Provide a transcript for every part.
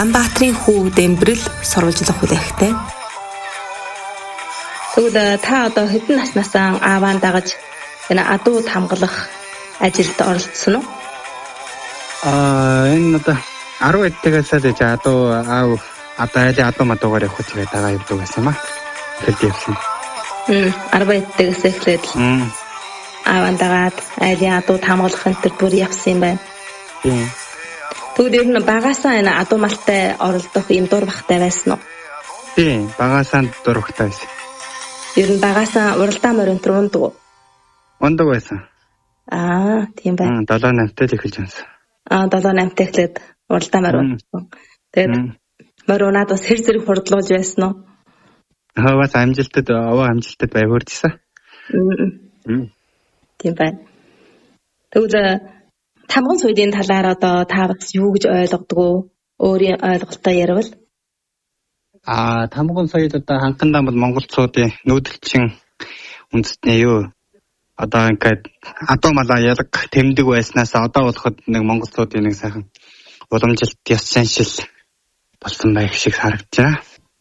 Улаанбаатарын хүү Дэмбэрэл сурвалжлах хүлээхтэй. Тэгвэл та одоо хэдэн наснасаа ааваа дагаж энэ адууд хамгаалах ажилд оролцсон уу? Энэ одоо 10 эдтээс л адуу аав одоо айлын адуу мадуугаар явах гэж дагаа явдаг байсан юм аа. Эхэлж явсан. 10 эдтээс эхлээд ааваа дагаад айлын адууд хамгаалах энэ төр бүр явсан юм байна. Тэгвэл ер нь багасаа энэ адуу малтай оролдох юм дур бахтай байсан уу? Тийм, багасаа дур бахтай байсан. Ер нь багасаа уралдаан моринт руу ундаг уу? Ундаг байсан. Тийм байна. 7-8-тай л эхэлж байсан. 7-8-тай эхлээд уралдаан морин ундаг. Тэгээд моринад бас хэр зэрэг хурдлуулж байсан уу? Бас амжилтад байварчсан. Тийм байна. Тэгвэл тамган соёлын талаар одоо та бас юу гэж ойлгодог вэ? Өөрийн ойлголтоо ярил. Тамган соёл одоо ханхандаа бол монголчуудын нүүдэлчин үндэстний юу? Одоо ингээд адуу малаа ялаг тэмдэг байснаас одоо болоход нэг монголчуудын нэг сайхан уламжилт ёс заншил болсон байх шиг харагдаж байна.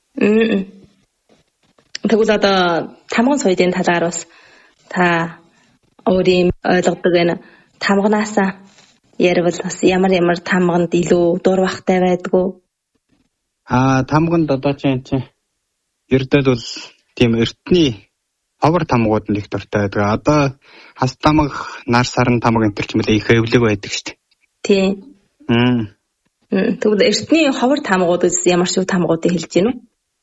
Тэгвэл одоо тамган соёлын талаар бас та өөрийн ойлгодог энэ тамганаасаа ярил бас ямар тамганд илүү дур бахтай байдгүй. Тамганд одоо чинь ердөө бол тийм эртний ховор тамгууд нь их дуртай байдаг. Одоо хас тамга, нар сарн тамга энэ төр ч юм уу их эвлэг байдаг шүү дээ. Тийм. Тэгвэл эртний ховор тамгууд ямар шиг тамгуудыг хэлж гинэ үү?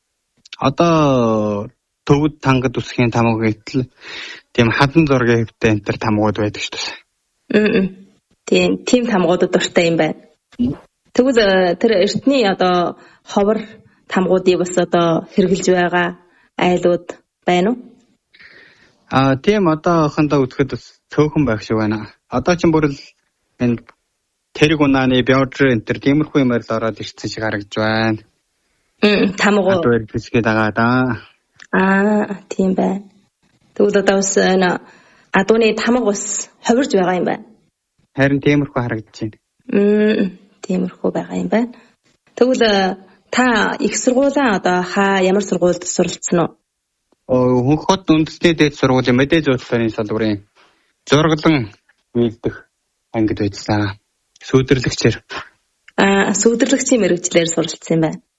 Одоо төвд тангад үсгийн тамга гэтэл тийм хадан зургийн хөвтэй энэ төр тамгууд байдаг шүү дээ. Тийм тамгуудад дуртай юм байна. Тэгвэл тэр эртний одоо ховор тамгуудыг бас одоо хэрэгжилж байгаа айлууд байна уу? Тийм одоохондоо үзэхэд бас цөөхөн байх шиг байна. Одоо ч бүр л энэ тэрэг унааны бёдр энэ төр тиймэрхүү юмар л ороод ирсэн шиг харагдж байна. Тамгуу. Одоо хэрэгжүүлгээ дагаа. Тийм байна. Тэгвэл одоо бас энэ адууны тамга бас ховирж байгаа юм байна. Харин тиймэрхүү харагдаж байна. Тиймэрхүү байгаа юм байна. Тэгвэл та их сургуулаа одоо ямар сургуульд суралцсан уу? Хөнхөд үндэсний дээд сургуулийн мэдээ зөвлөлийн салбарын зурглан үйлдэх ангид байжсан. Сүйдэрлэгчээр. Сүйдэрлэгчийн мэргэжлэр суралцсан юм байна.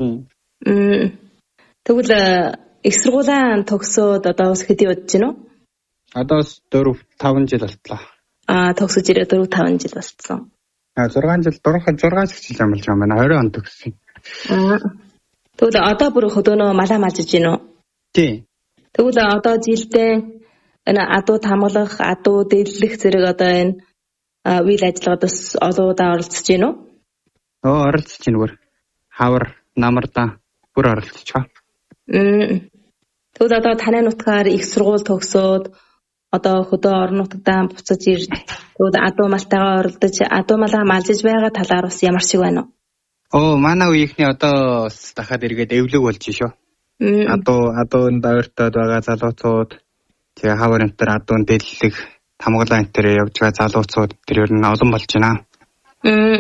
Тэгвэл их сургуулаа төгсөөд одоо бас хэдий удаж байна уу? Одоо бас 4-5 жил болтлоо. Төгсөж ирээд 4-5 жил болцсон. 6 жил юм болж байна. 20 он төгссөн. Тэгвэл одоо бүр хөдөөнөө малаа малжиж гин үү? Тийм. Тэгвэл одоо жилдээ энэ адуу хамгаалах, адуу дэрлэх зэрэг одоо энэ үйл ажиллагаанд бас олоодаа оролцож гин үү? Оролцож гин бүр. Хавар, намарда бүр оролцож байгаа. Тэгвэл одоо танай нутгаар их сургууль төгсөөд одоо хөдөө орон нутгадаа буцаж ирж тэгвэл адуу малтайгаа оролдож адуу малаа малжиж байгаа талаар бас ямар шиг байна уу? Манай үеийнхний одоо дахиад эргээд эвлэг болж шүү. Адуунд ойртоод байгаа залуучууд тэгээ хавар энэ төр адуун дэллэг тамгалаа энэ төр явж байгаа залуучууд тэр ер нь олон болж байна.